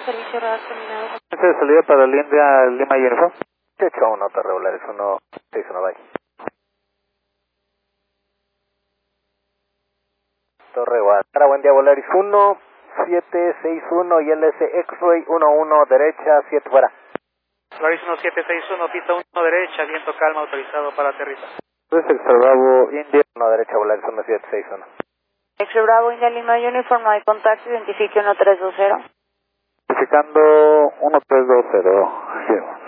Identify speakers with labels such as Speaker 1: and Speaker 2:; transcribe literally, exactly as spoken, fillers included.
Speaker 1: servicio radar terminado.
Speaker 2: Este de salida para la India Lima Uniform.
Speaker 3: ocho uno, Torre Volaris uno seis uno, bye. Torre Guadalajara, buen día, Volaris uno siete seis uno y L S X-Ray uno uno, derecha, siete fuera.
Speaker 4: Volaris uno siete seis uno, pista uno derecha, viento calma, autorizado para aterrizar.
Speaker 2: Entonces, Extra Bravo India.
Speaker 3: uno derecha, Volaris uno siete seis uno.
Speaker 1: Extra Bravo, India Lima Uniform, no hay contacto, identifique uno tres dos cero.
Speaker 2: Identificando uno tres dos cero.